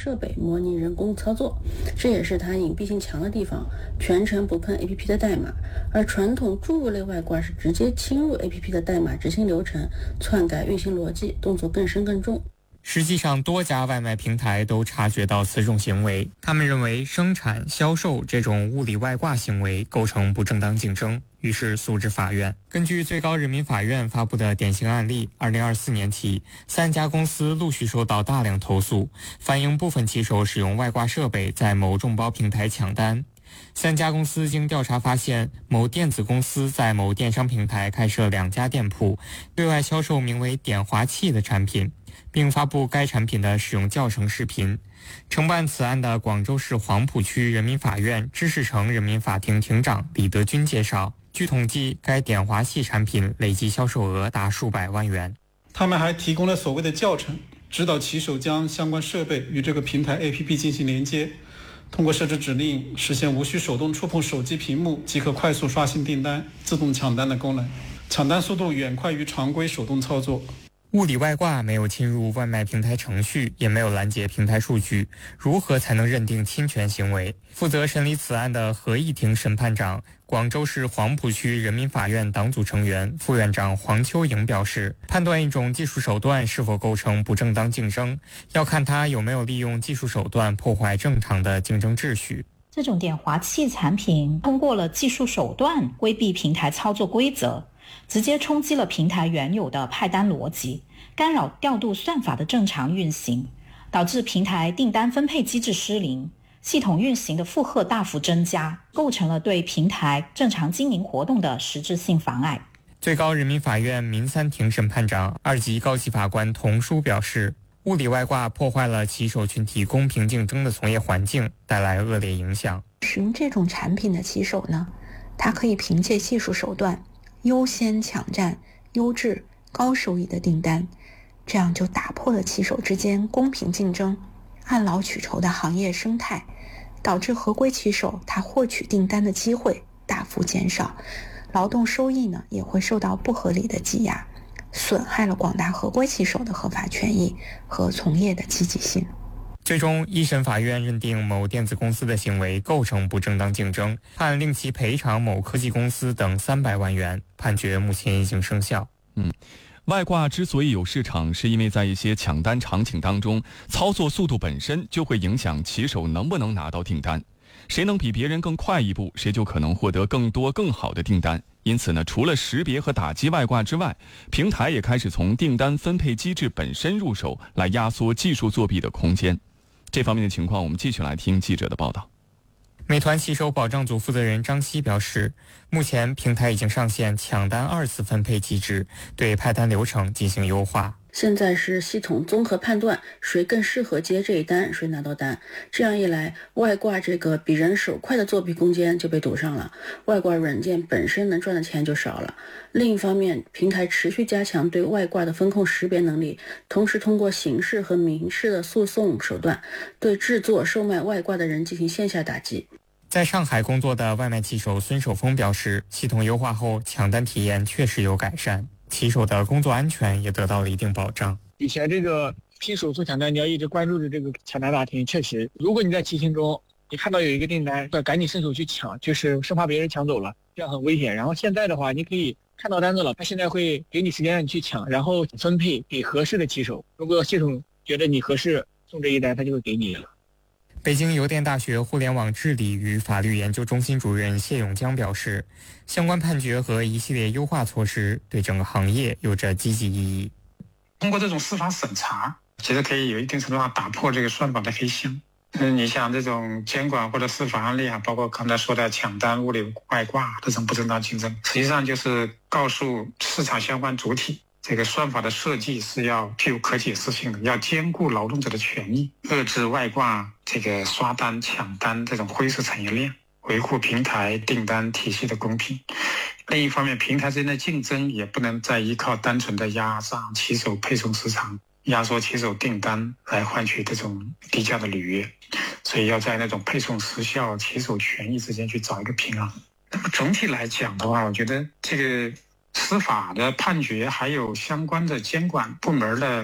设备模拟人工操作，这也是它隐蔽性强的地方，全程不看 APP 的代码。而传统注入类外挂是直接侵入 APP 的代码执行流程，篡改运行逻辑，动作更深更重。 实际上，多家外卖平台都察觉到此种行为，他们认为生产、销售这种物理外挂行为构成不正当竞争，于是诉至法院。根据最高人民法院发布的典型案例，2024年起，3家公司陆续收到大量投诉，反映部分骑手使用外挂设备在某众包平台抢单。3家公司经调查发现，某电子公司在某电商平台开设2家店铺，对外销售名为点滑器的产品，并发布该产品的使用教程视频。承办此案的广州市黄埔区人民法院知识城人民法庭庭长李德军介绍，据统计，该点滑器产品累计销售额达数百万元。 他们还提供了所谓的教程，指导骑手将相关设备与这个平台 APP 进行连接，通过设置指令实现无需手动触碰手机屏幕即可快速刷新订单、自动抢单的功能，抢单速度远快于常规手动操作。 物理外挂没有侵入外卖平台程序，也没有拦截平台数据，如何才能认定侵权行为？负责审理此案的合议庭审判长、广州市黄埔区人民法院党组成员、副院长黄秋莹表示，判断一种技术手段是否构成不正当竞争，要看它有没有利用技术手段破坏正常的竞争秩序。 这种点滑器产品通过了技术手段规避平台操作规则，直接冲击了平台原有的派单逻辑，干扰调度算法的正常运行，导致平台订单分配机制失灵，系统运行的负荷大幅增加，构成了对平台正常经营活动的实质性妨碍。 最高人民法院民3庭审判长、2级高级法官童书表示，物理外挂破坏了骑手群体公平竞争的从业环境，带来恶劣影响。 使用这种产品的骑手呢，他可以凭借技术手段优先抢占优质高收益的订单，这样就打破了骑手之间公平竞争、按劳取酬的行业生态，导致合规骑手他获取订单的机会大幅减少，劳动收益呢也会受到不合理的挤压，损害了广大合规骑手的合法权益和从业的积极性。 最终，一审法院认定某电子公司的行为构成不正当竞争，判令其赔偿某科技公司等300万元，判决目前已经生效。 外挂之所以有市场，是因为在一些抢单场景当中，操作速度本身就会影响骑手能不能拿到订单。谁能比别人更快一步，谁就可能获得更多更好的订单。因此呢，除了识别和打击外挂之外，平台也开始从订单分配机制本身入手，来压缩技术作弊的空间。这方面的情况，我们继续来听记者的报道。 美团骑手保障组负责人张希表示，目前平台已经上线抢单2次分配机制，对派单流程进行优化。 现在是系统综合判断谁更适合接这一单，谁拿到单。这样一来，外挂这个比人手快的作弊空间就被堵上了，外挂软件本身能赚的钱就少了。另一方面，平台持续加强对外挂的风控识别能力，同时通过刑事和民事的诉讼手段，对制作、售卖外挂的人进行线下打击。 在上海工作的外卖骑手孙守峰表示，系统优化后抢单体验确实有改善，骑手的工作安全也得到了一定保障。 以前这个拼手速抢单，你要一直关注着这个抢单大厅，确实如果你在骑行中你看到有一个订单，赶紧伸手去抢，就是生怕别人抢走了，这样很危险。然后现在的话，你可以看到单子了，他现在会给你时间让你去抢，然后分配给合适的骑手，如果系统觉得你合适送这一单，他就会给你了。 北京邮电大学互联网治理与法律研究中心主任谢永江表示，相关判决和一系列优化措施对整个行业有着积极意义。 通过这种司法审查，其实可以有一定程度上打破这个算法的黑箱。你像这种监管或者司法案例啊，包括刚才说的抢单、物理外挂这种不正当竞争，实际上就是告诉市场相关主体，这个算法的设计是要具有可解释性的，要兼顾劳动者的权益，遏制外挂这个刷单抢单这种灰色产业链，维护平台订单体系的公平。另一方面，平台之间的竞争也不能再依靠单纯的压榨骑手配送时长、压缩骑手订单来换取这种低价的履约，所以要在那种配送时效、骑手权益之间去找一个平衡。那么总体来讲的话，我觉得这个司法的判决还有相关的监管部门的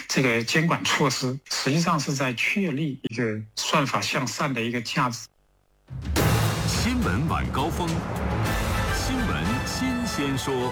这个监管措施实际上是在确立一个算法向善的一个价值。 新闻晚高峰，新闻新鲜说。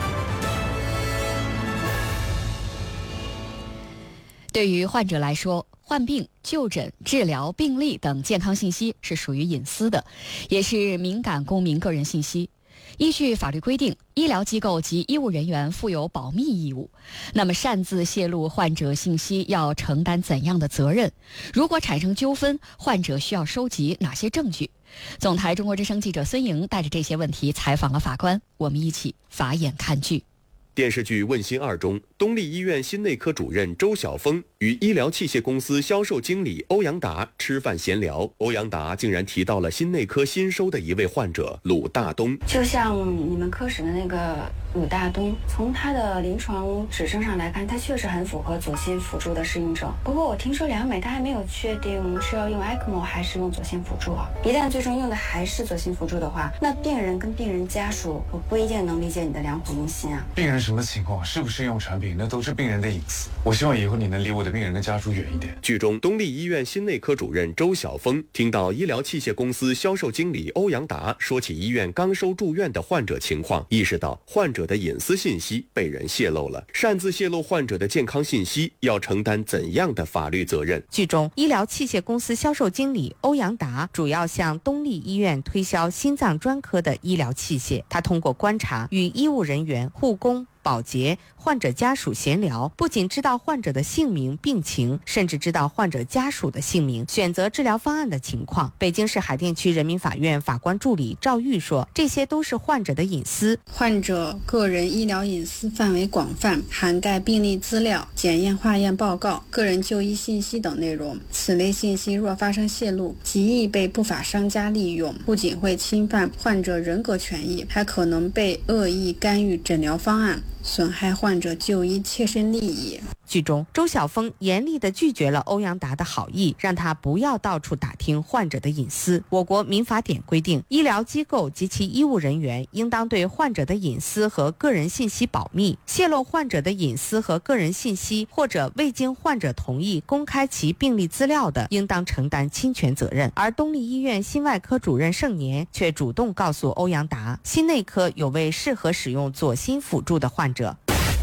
对于患者来说，患病、就诊、治疗、病历等健康信息是属于隐私的，也是敏感公民个人信息。依据法律规定，医疗机构及医务人员负有保密义务。那么，擅自泄露患者信息要承担怎样的责任？如果产生纠纷，患者需要收集哪些证据？总台中国之声记者孙莹带着这些问题采访了法官，我们一起法眼看剧。 电视剧《问心2》中，东丽医院心内科主任周晓峰与医疗器械公司销售经理欧阳达吃饭闲聊，欧阳达竟然提到了心内科新收的一位患者鲁大东。 就像你们科室的那个鲁大东，从他的临床指征上来看，他确实很符合左心辅助的适应症。不过我听说良美他还没有确定是要用 ECMO 还是用左心辅助啊。一旦最终用的还是左心辅助的话，那病人跟病人家属我不一定能理解你的良苦用心啊。 病人什么情况，是不是用产品，那都是病人的隐私。我希望以后你能离我的病人跟家属远一点。 剧中，东丽医院心内科主任周晓峰听到医疗器械公司销售经理欧阳达说起医院刚收住院的患者情况，意识到患者的隐私信息被人泄露了，擅自泄露患者的健康信息要承担怎样的法律责任？ 剧中，医疗器械公司销售经理欧阳达主要向东丽医院推销心脏专科的医疗器械。他通过观察与医务人员、护工、保洁、患者家属闲聊，不仅知道患者的姓名、病情，甚至知道患者家属的姓名、选择治疗方案的情况。北京市海淀区人民法院法官助理赵玉说，这些都是患者的隐私。 患者个人医疗隐私范围广泛，涵盖病历资料、检验化验报告、个人就医信息等内容。此类信息若发生泄露，极易被不法商家利用，不仅会侵犯患者人格权益，还可能被恶意干预诊疗方案，损害患者就医切身利益。 剧中，周晓峰严厉地拒绝了欧阳达的好意，让他不要到处打听患者的隐私。我国民法典规定，医疗机构及其医务人员应当对患者的隐私和个人信息保密，泄露患者的隐私和个人信息，或者未经患者同意公开其病历资料的，应当承担侵权责任。而东丽医院心外科主任盛年却主动告诉欧阳达，心内科有位适合使用左心辅助的患者。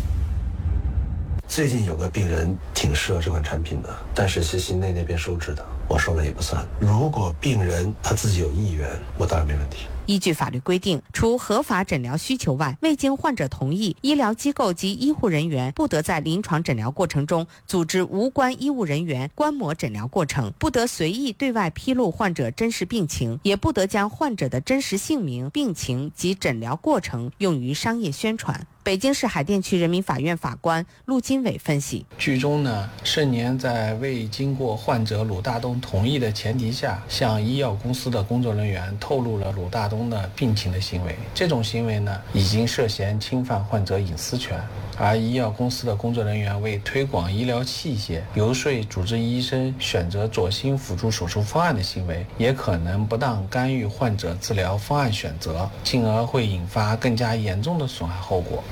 最近有个病人挺适合这款产品的，但是是心内那边收治的，我说了也不算。如果病人他自己有意愿，我当然没问题。 依据法律规定，除合法诊疗需求外，未经患者同意，医疗机构及医护人员不得在临床诊疗过程中组织无关医务人员观摩诊疗过程，不得随意对外披露患者真实病情，也不得将患者的真实姓名、病情及诊疗过程用于商业宣传。北京市海淀区人民法院法官陆金伟分析， 剧中呢，盛年在未经过患者鲁大东同意的前提下，向医药公司的工作人员透露了鲁大东的病情的行为，这种行为呢，已经涉嫌侵犯患者隐私权。而医药公司的工作人员为推广医疗器械、游说主治医生选择左心辅助手术方案的行为，也可能不当干预患者治疗方案选择，进而会引发更加严重的损害后果。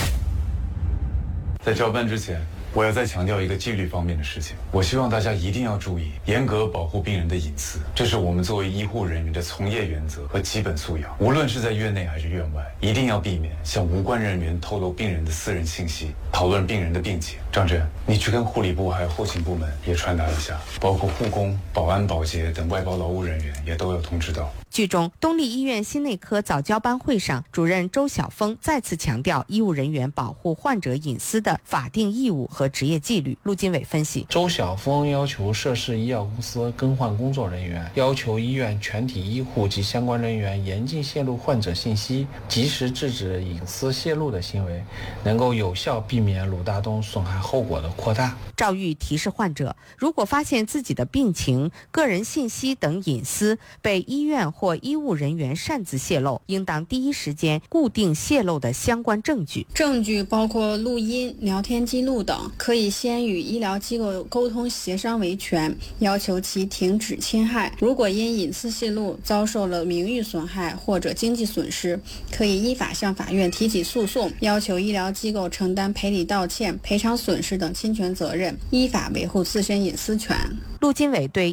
在交班之前，我要再强调一个纪律方面的事情，我希望大家一定要注意，严格保护病人的隐私，这是我们作为医护人员的从业原则和基本素养。无论是在院内还是院外，一定要避免向无关人员透露病人的私人信息，讨论病人的病情。张真，你去跟护理部还有后勤部门也传达一下，包括护工、保安、保洁等外包劳务人员也都要通知到。 剧中，东丽医院心内科早交班会上，主任周晓峰再次强调医务人员保护患者隐私的法定义务和职业纪律。陆金伟分析， 周晓峰要求涉事医药公司更换工作人员，要求医院全体医护及相关人员严禁泄露患者信息，及时制止隐私泄露的行为，能够有效避免鲁大东损害后果的扩大。 赵玉提示患者，如果发现自己的病情、个人信息等隐私被医院或医务人员擅自泄露，应当第一时间固定泄露的相关证据。 证据包括录音、聊天记录等， 可以先与医疗机构沟通协商维权，要求其停止侵害。如果因隐私泄露遭受了名誉损害或者经济损失，可以依法向法院提起诉讼，要求医疗机构承担赔礼道歉、赔偿损失等侵权责任，依法维护自身隐私权。 陆金伟对